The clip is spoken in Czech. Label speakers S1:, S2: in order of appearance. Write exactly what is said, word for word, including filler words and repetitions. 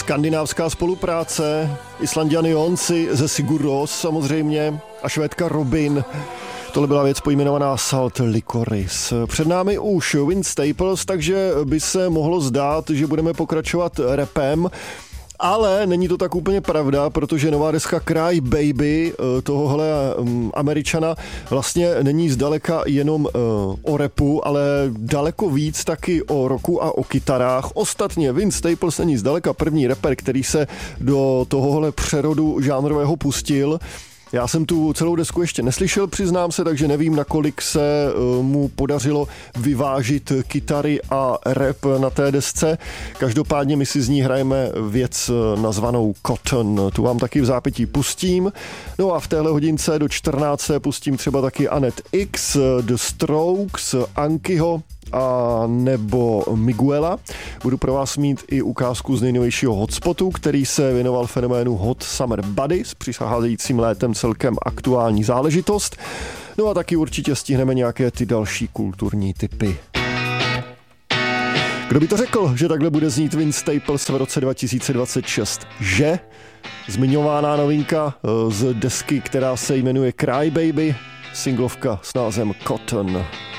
S1: skandinávská spolupráce, Islanďan Jonsi ze Sigur Rós samozřejmě a Švédka Robin. Tohle byla věc pojmenovaná Salt Licorice. Před námi už Vince Staples, takže by se mohlo zdát, že budeme pokračovat rapem. Ale není to tak úplně pravda, protože nová deska Cry Baby tohohle Američana vlastně není zdaleka jenom o rapu, ale daleko víc taky o rocku a o kytarách. Ostatně Vince Staples není zdaleka první rapper, který se do tohohle přerodu žánrového pustil. Já jsem tu celou desku ještě neslyšel, přiznám se, takže nevím, nakolik se mu podařilo vyvážit kytary a rap na té desce. Každopádně my si z ní hrajeme věc nazvanou Cotton. Tu vám taky v zápětí pustím. No a v téhle hodince do čtrnácté pustím třeba taky Annette X, The Strokes, Ankyho a nebo Miguela. Budu pro vás mít i ukázku z nejnovějšího hotspotu, který se věnoval fenoménu Hot Summer Body s přicházejícím létem, celkem aktuální záležitost. No a taky určitě stihneme nějaké ty další kulturní typy. Kdo by to řekl, že takhle bude znít Vince Staples v roce dva tisíce dvacet šest? Že? Zmiňovaná novinka z desky, která se jmenuje Cry Baby, singlovka s názvem Cotton.